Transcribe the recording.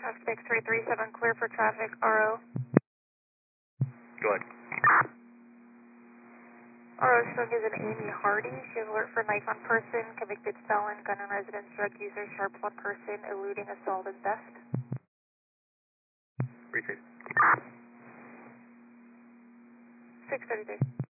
Traffic 337 clear for traffic, RO. Go ahead. RO showing is an Amy Hardy. She has alert for knife on person, convicted felon, gun on residence, drug user, sharps on person, eluding assault and theft. Retrieve. 633.